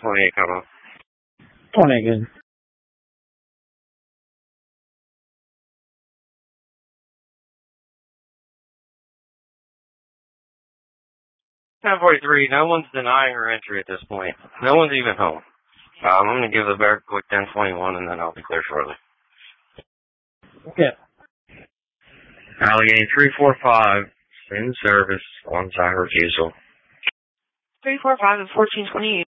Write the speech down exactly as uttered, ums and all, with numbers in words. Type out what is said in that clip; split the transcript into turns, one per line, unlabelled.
twenty-eight, come on.
twenty-eight, good.
ten forty-three, no one's denying her entry at this point. No one's even home. Um, I'm going to give the bear a quick ten twenty-one, and then I'll be clear shortly.
Okay.
Allegheny three four five, in service, on-site refusal.
three four five and fourteen twenty-eight.